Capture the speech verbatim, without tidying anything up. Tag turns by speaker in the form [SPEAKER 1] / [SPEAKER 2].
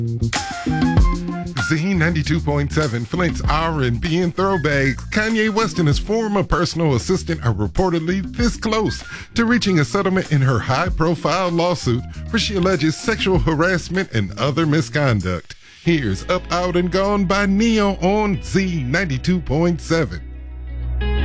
[SPEAKER 1] Z ninety-two point seven, Flint's R and B and throwbacks. Kanye West and his former personal assistant are reportedly this close to reaching a settlement in her high-profile lawsuit where she alleges sexual harassment and other misconduct. Here's Up, Out, and Gone by Neo on Z ninety-two point seven.